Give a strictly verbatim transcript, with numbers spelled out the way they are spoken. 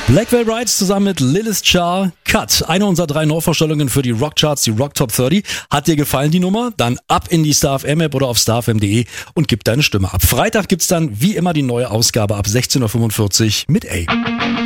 Black Veil Brides zusammen mit Lilith Char, Cut. Eine unserer drei Neuvorstellungen für die Rockcharts, die Rock Top dreißig. Hat dir gefallen die Nummer? Dann ab in die Star F M App oder auf star f m punkt de und gib deine Stimme ab. Freitag gibt's dann wie immer die neue Ausgabe ab sechzehn Uhr fünfundvierzig mit A.